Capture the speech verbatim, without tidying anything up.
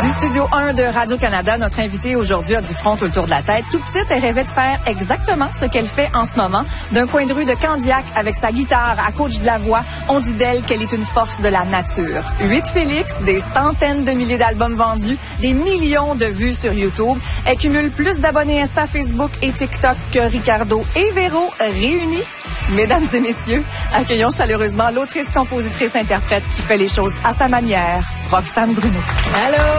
Du studio un de Radio-Canada, notre invitée aujourd'hui a du front autour de la tête. Tout petite, elle rêvait de faire exactement ce qu'elle fait en ce moment. D'un coin de rue de Candiac, avec sa guitare, à coach de la voix, on dit d'elle qu'elle est une force de la nature. Huit Félix, des centaines de milliers d'albums vendus, des millions de vues sur YouTube. Elle cumule plus d'abonnés Insta, Facebook et TikTok que Ricardo et Véro réunis. Mesdames et messieurs, accueillons chaleureusement l'autrice, compositrice, interprète qui fait les choses à sa manière, Roxane Bruno. Allô!